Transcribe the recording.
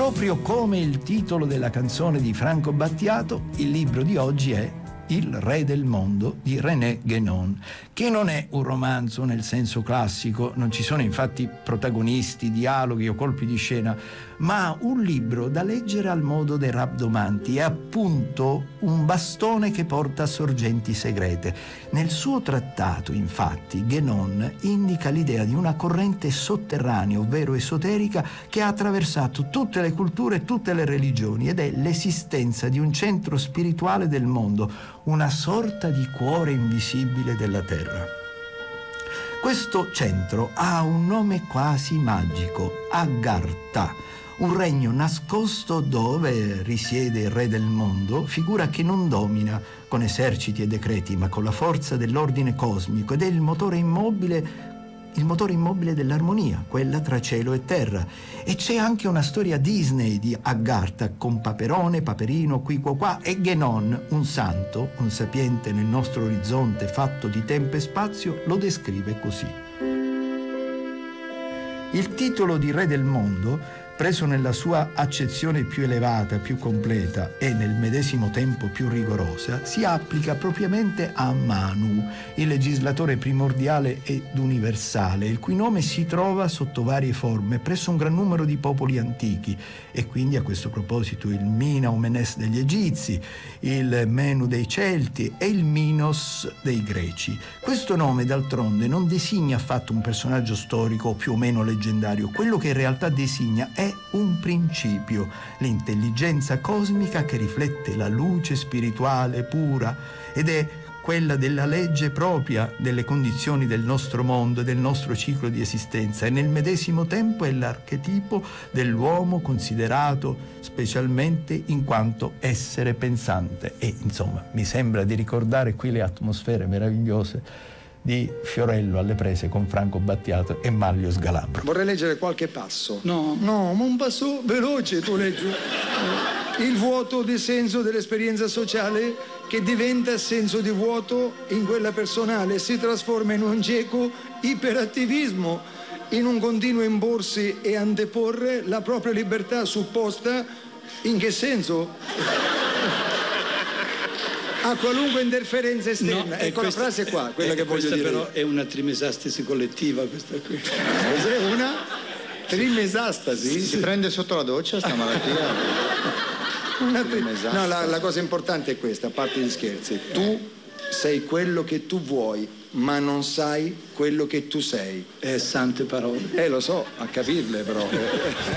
Proprio come il titolo della canzone di Franco Battiato, il libro di oggi è Il Re del Mondo di René Guénon, che non è un romanzo nel senso classico, non ci sono infatti protagonisti, dialoghi o colpi di scena, ma un libro da leggere al modo dei rabdomanti, è appunto un bastone che porta a sorgenti segrete. Nel suo trattato, infatti, Guénon indica l'idea di una corrente sotterranea, ovvero esoterica, che ha attraversato tutte le culture e tutte le religioni, ed è l'esistenza di un centro spirituale del mondo, una sorta di cuore invisibile della terra. Questo centro ha un nome quasi magico, Agartha, un regno nascosto dove risiede il re del mondo, figura che non domina con eserciti e decreti, ma con la forza dell'ordine cosmico, ed è il motore immobile dell'armonia, quella tra cielo e terra. E c'è anche una storia Disney di Agartha con Paperone, Paperino, qui qua, e Guénon, un santo, un sapiente nel nostro orizzonte fatto di tempo e spazio, lo descrive così. Il titolo di Re del Mondo, preso nella sua accezione più elevata, più completa e nel medesimo tempo più rigorosa, si applica propriamente a Manu, il legislatore primordiale ed universale, il cui nome si trova sotto varie forme presso un gran numero di popoli antichi, e quindi a questo proposito il Mina o Menes degli Egizi, il Menu dei Celti e il Minos dei Greci. Questo nome, d'altronde, non designa affatto un personaggio storico o più o meno leggendario. Quello che in realtà designa è un principio, l'intelligenza cosmica che riflette la luce spirituale pura, ed è quella della legge propria delle condizioni del nostro mondo e del nostro ciclo di esistenza, e nel medesimo tempo è l'archetipo dell'uomo considerato specialmente in quanto essere pensante. E insomma, mi sembra di ricordare qui le atmosfere meravigliose di Fiorello alle prese con Franco Battiato e Manlio Sgalambro. Vorrei leggere qualche passo. No, ma un passo veloce tu leggi. Il vuoto di senso dell'esperienza sociale che diventa senso di vuoto in quella personale, si trasforma in un cieco iperattivismo, in un continuo imporsi e anteporre la propria libertà supposta. In che senso? A qualunque interferenza esterna. No, ecco questa, la frase qua, quella che voglio dire. Questa però è una trimesastasi collettiva, questa qui. Cos'è una? Trimesastasi? Si prende sotto la doccia sta malattia? No, la cosa importante è questa, a parte gli scherzi. Tu sei quello che tu vuoi, ma non sai quello che tu sei. Sante parole. Lo so, a capirle però.